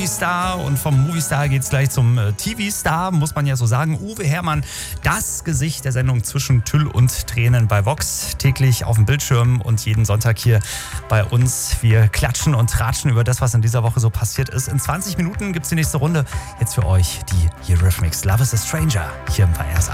Movie-Star und vom Movie-Star geht's gleich zum TV-Star, muss man ja so sagen. Uwe Herrmann, das Gesicht der Sendung Zwischen Tüll und Tränen bei Vox, täglich auf dem Bildschirm und jeden Sonntag hier bei uns. Wir klatschen und tratschen über das, was in dieser Woche so passiert ist. In 20 Minuten gibt's die nächste Runde. Jetzt für euch die Eurythmics, Love is a Stranger, hier im RSA.